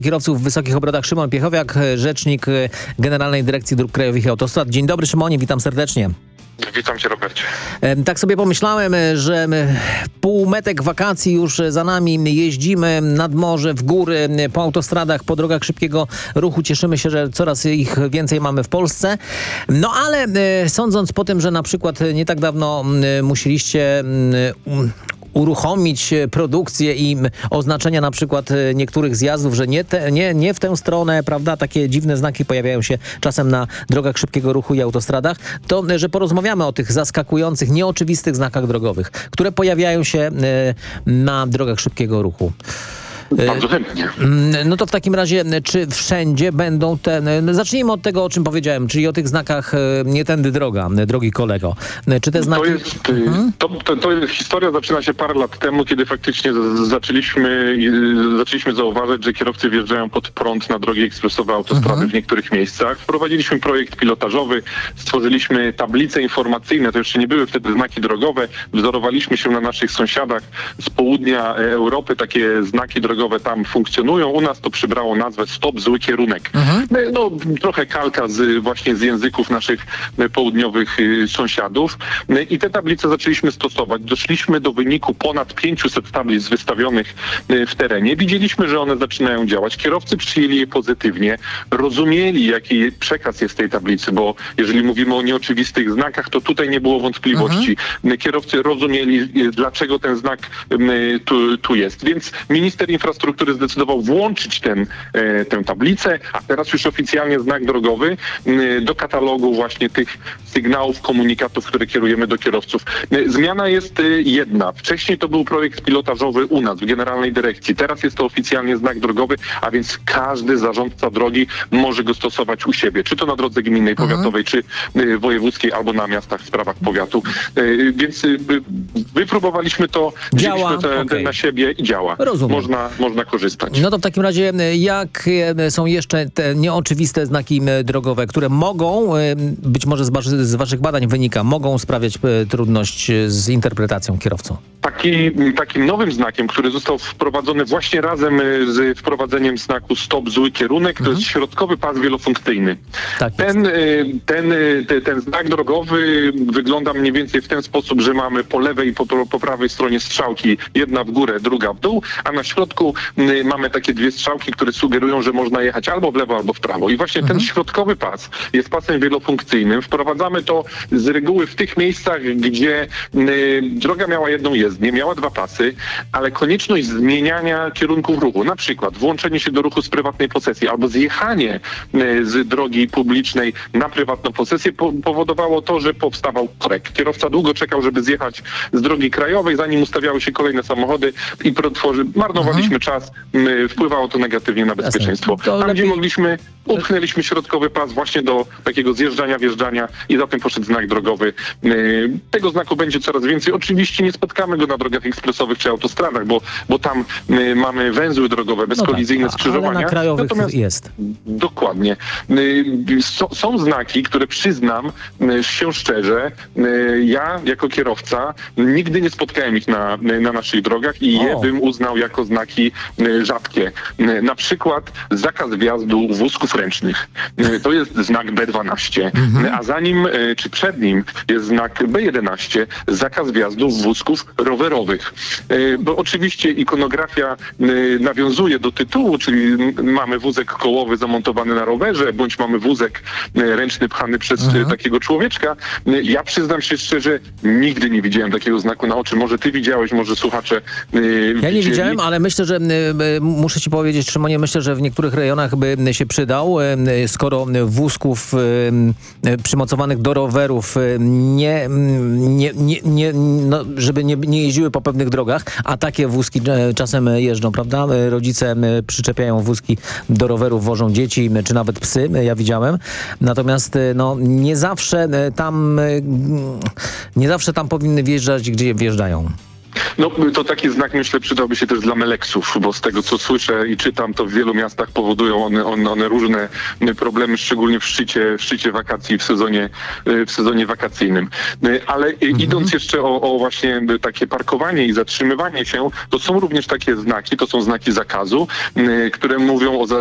Kierowców w wysokich obrotach Szymon Piechowiak, rzecznik Generalnej Dyrekcji Dróg Krajowych i Autostrad. Dzień dobry, Szymonie, witam serdecznie. Witam cię, Robercie. Tak sobie pomyślałem, że półmetek wakacji już za nami, jeździmy nad morze, w góry, po autostradach, po drogach szybkiego ruchu. Cieszymy się, że coraz ich więcej mamy w Polsce. No ale sądząc po tym, że na przykład nie tak dawno musieliście uruchomić produkcję i oznaczenia na przykład niektórych zjazdów, że nie w tę stronę, prawda, takie dziwne znaki pojawiają się czasem na drogach szybkiego ruchu i autostradach, to że porozmawiamy o tych zaskakujących, nieoczywistych znakach drogowych, które pojawiają się na drogach szybkiego ruchu. Bardzo chętnie. No to w takim razie, czy wszędzie będą zacznijmy od tego, o czym powiedziałem, czyli o tych znakach nie tędy droga, drogi kolego. Czy te znaki... To jest historia zaczyna się parę lat temu, kiedy faktycznie zaczęliśmy zauważać, że kierowcy wjeżdżają pod prąd na drogi ekspresowe, autostrady w niektórych miejscach. Wprowadziliśmy projekt pilotażowy, stworzyliśmy tablice informacyjne, to jeszcze nie były wtedy znaki drogowe, wzorowaliśmy się na naszych sąsiadach z południa Europy, takie znaki drogowe tam funkcjonują. U nas to przybrało nazwę Stop, zły kierunek. No, trochę kalka właśnie z języków naszych południowych sąsiadów. I te tablice zaczęliśmy stosować. Doszliśmy do wyniku ponad 500 tablic wystawionych w terenie. Widzieliśmy, że one zaczynają działać. Kierowcy przyjęli je pozytywnie, rozumieli, jaki przekaz jest tej tablicy, bo jeżeli mówimy o nieoczywistych znakach, to tutaj nie było wątpliwości. Kierowcy rozumieli, dlaczego ten znak tu jest. Więc minister infrastruktury zdecydował włączyć tę tablicę, a teraz już oficjalnie znak drogowy do katalogu właśnie tych sygnałów, komunikatów, które kierujemy do kierowców. Zmiana jest jedna. Wcześniej to był projekt pilotażowy u nas w Generalnej Dyrekcji. Teraz jest to oficjalnie znak drogowy, a więc każdy zarządca drogi może go stosować u siebie. Czy to na drodze gminnej, powiatowej, czy wojewódzkiej, albo na miastach w sprawach powiatu. Więc wypróbowaliśmy to, wzięliśmy to na siebie i działa. Rozumiem. Można korzystać. No to w takim razie, jakie są jeszcze te nieoczywiste znaki drogowe, które mogą, być może z waszych badań wynika, mogą sprawiać trudność z interpretacją kierowcą? Takim nowym znakiem, który został wprowadzony właśnie razem z wprowadzeniem znaku Stop, zły kierunek, to jest środkowy pas wielofunkcyjny. Tak ten znak drogowy wygląda mniej więcej w ten sposób, że mamy po lewej i po prawej stronie strzałki, jedna w górę, druga w dół, a na środku mamy takie dwie strzałki, które sugerują, że można jechać albo w lewo, albo w prawo. I właśnie ten środkowy pas jest pasem wielofunkcyjnym. Wprowadzamy to z reguły w tych miejscach, gdzie droga miała jedną jezdnię, miała dwa pasy, ale konieczność zmieniania kierunków ruchu, na przykład włączenie się do ruchu z prywatnej posesji albo zjechanie z drogi publicznej na prywatną posesję powodowało to, że powstawał korek. Kierowca długo czekał, żeby zjechać z drogi krajowej, zanim ustawiały się kolejne samochody i marnowaliśmy czas, wpływało to negatywnie na bezpieczeństwo. Tam, gdzie mogliśmy, upchnęliśmy środkowy pas właśnie do takiego zjeżdżania, wjeżdżania i za tym poszedł znak drogowy. Tego znaku będzie coraz więcej. Oczywiście nie spotkamy go na drogach ekspresowych czy autostradach, bo tam mamy węzły drogowe, bezkolizyjne skrzyżowania. Ale na krajowych natomiast jest. Dokładnie. Są znaki, które przyznam się szczerze, ja jako kierowca nigdy nie spotkałem ich na naszych drogach i je bym uznał jako znaki rzadkie. Na przykład zakaz wjazdu wózków ręcznych. To jest znak B12, a za nim, czy przed nim jest znak B11, zakaz wjazdu wózków rowerowych. Bo oczywiście ikonografia nawiązuje do tytułu, czyli mamy wózek kołowy zamontowany na rowerze, bądź mamy wózek ręczny pchany przez takiego człowieczka. Ja przyznam się szczerze, nigdy nie widziałem takiego znaku na oczy. Może ty widziałeś, może słuchacze Ja nie widziałem, ale myślę, że muszę ci powiedzieć, Szymonie, myślę, że w niektórych rejonach by się przydał, skoro wózków przymocowanych do rowerów żeby nie jeździły po pewnych drogach, a takie wózki czasem jeżdżą, prawda? Rodzice przyczepiają wózki do rowerów, wożą dzieci, czy nawet psy, ja widziałem. Natomiast nie zawsze tam powinny wjeżdżać, gdzie wjeżdżają. No to taki znak, myślę, przydałby się też dla Meleksów, bo z tego co słyszę i czytam, to w wielu miastach powodują one różne problemy, szczególnie w szczycie wakacji w sezonie wakacyjnym. Ale idąc jeszcze o właśnie takie parkowanie i zatrzymywanie się, to są również takie znaki, to są znaki zakazu, które mówią o